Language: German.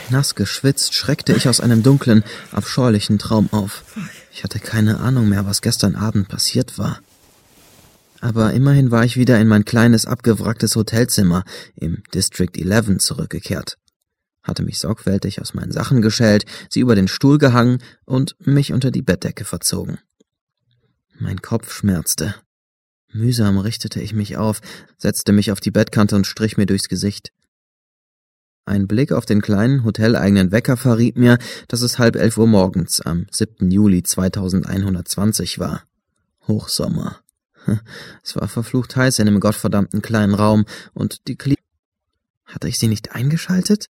Nass geschwitzt schreckte ich aus einem dunklen, abscheulichen Traum auf. Ich hatte keine Ahnung mehr, was gestern Abend passiert war. Aber immerhin war ich wieder in mein kleines, abgewracktes Hotelzimmer im District 11 zurückgekehrt, hatte mich sorgfältig aus meinen Sachen geschält, sie über den Stuhl gehangen und mich unter die Bettdecke verzogen. Mein Kopf schmerzte. Mühsam richtete ich mich auf, setzte mich auf die Bettkante und strich mir durchs Gesicht. Ein Blick auf den kleinen, hoteleigenen Wecker verriet mir, dass es 10:30 Uhr morgens am 7. Juli 2120 war. Hochsommer. Es war verflucht heiß in dem gottverdammten kleinen Raum und die Hatte ich sie nicht eingeschaltet?